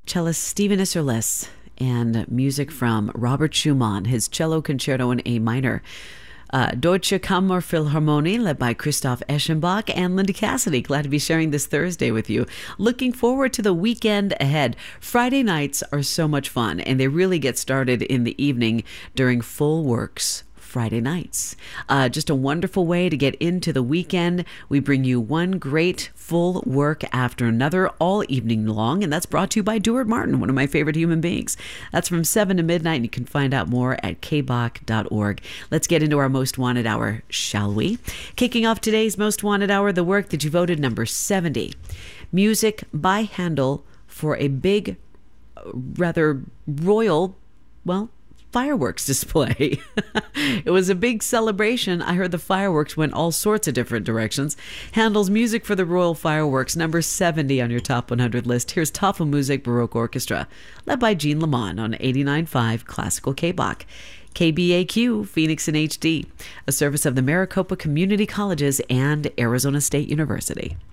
cellist Stephen Isserles and music from Robert Schumann, his cello concerto in A minor. Deutsche Kammerphilharmonie, led by Christoph Eschenbach and Linda Cassidy. Glad to be sharing this Thursday with you. Looking forward to the weekend ahead. Friday nights are so much fun, and they really get started in the evening during Full Works Friday nights. Just a wonderful way to get into the weekend. We bring you one great full work after another all evening long, and that's brought to you by Duart Martin, one of my favorite human beings. That's from 7 to midnight, and you can find out more at kbach.org. Let's get into our Most Wanted Hour, shall we? Kicking off today's Most Wanted Hour, the work that you voted number 70. Music by Handel for a big, rather royal, fireworks display. It was a big celebration. I heard the fireworks went all sorts of different directions. Handel's Music for the Royal Fireworks, number 70 on your top 100 list. Here's Tafelmusik Baroque Orchestra, led by Jean Lamont on 89.5 Classical KBach. KBAQ, Phoenix in HD, a service of the Maricopa Community Colleges and Arizona State University.